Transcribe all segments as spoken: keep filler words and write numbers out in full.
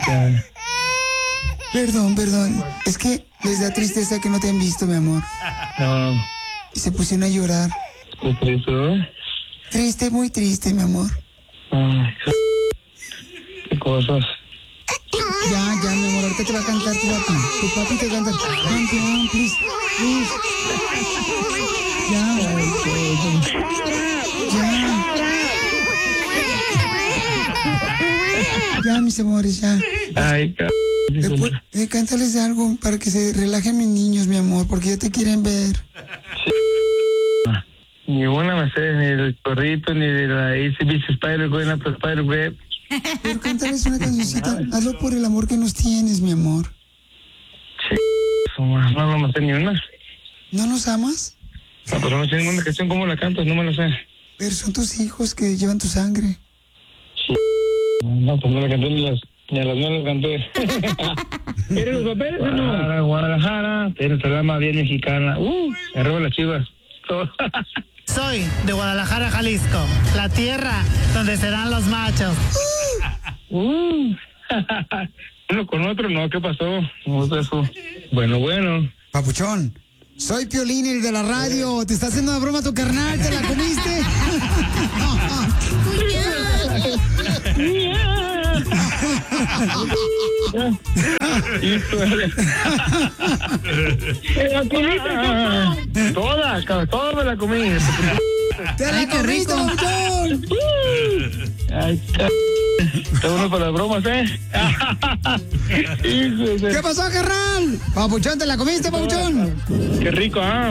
God. Perdón, perdón. Es que les da tristeza que no te han visto, mi amor. No. Y se pusieron a llorar. ¿Qué triste? Triste, muy triste, mi amor. Ay, qué cosas. Ya, ya, mi amor, ahorita te va a cantar tu papi. Tu papi te canta. Campeón, please, please. Ya. Ya. Ya, mis amores, ya. Ay, cabrón. Después, eh, cántales algo para que se relajen mis niños, mi amor, porque ya te quieren ver. Ni una me sé, ni del chorrito, ni de la A C B C Spider Going Up the Spider Web. Pero cántales una cancioncita. Hazlo por el amor que nos tienes, mi amor. Sí, no, no me sé ni una. ¿No nos amas? No, pero no sé ninguna canción, ¿cómo la cantas? No me la sé. Pero son tus hijos que llevan tu sangre. Sí. No, pues no la canté ni las, ni a las no las canté. ¿Quieres los papeles o no? Guadalajara, Guadalajara, tienes el alma bien mexicana. Uh, arriba las Chivas. Soy de Guadalajara, Jalisco, la tierra donde serán los machos. Uh, uno con otro, no, ¿qué pasó? No es eso. Bueno, bueno. Papuchón, soy Piolín, el de la radio. ¿Te está haciendo una broma tu carnal? ¿Te la comiste? Toda, toda me la comí. ¡Te la comiste, Papuchón! Ay, está bueno para las bromas, ¿eh? ¿Qué pasó, carnal? Papuchón, ¿te la comiste, Papuchón? Qué rico, ¿ah?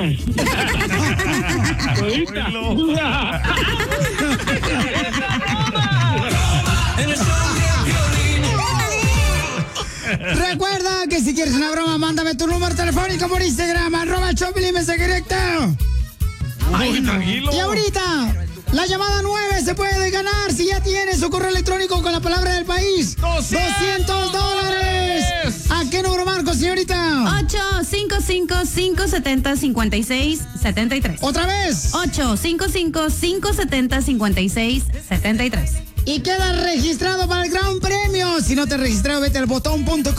Recuerda que si quieres una broma, mándame tu número telefónico por Instagram, arroba Choplin, mensaje directo. Ay, tranquilo. Y ahorita, la llamada nueve se puede ganar si ya tienes su correo electrónico con la palabra del país. ¡doscientos dólares! ¿A qué número marco, señorita? ocho cinco cinco, cinco siete cero, cinco seis siete tres. ¿Otra vez? ocho cinco cinco, cinco siete cero, cinco seis siete tres. Y queda registrado para el gran premio. Si no te has registrado, vete al botón punto com.